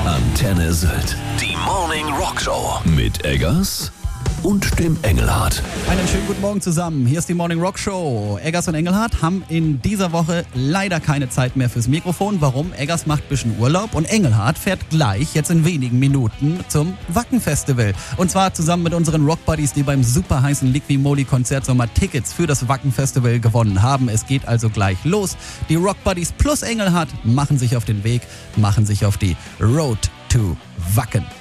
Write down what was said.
Antenne Sylt. Die Morning Rock Show mit Eggers und dem Engelhardt. Einen schönen guten Morgen zusammen. Hier ist die Morning Rock Show. Eggers und Engelhardt haben in dieser Woche leider keine Zeit mehr fürs Mikrofon. Warum? Eggers macht ein bisschen Urlaub und Engelhardt fährt gleich, jetzt in wenigen Minuten, zum Wacken Festival. Und zwar zusammen mit unseren Rock Buddies, die beim super heißen Liqui-Moly Konzert Sommer Tickets für das Wacken Festival gewonnen haben. Es geht also gleich los. Die Rock Buddies plus Engelhardt machen sich auf den Weg, machen sich auf die Road to Wacken.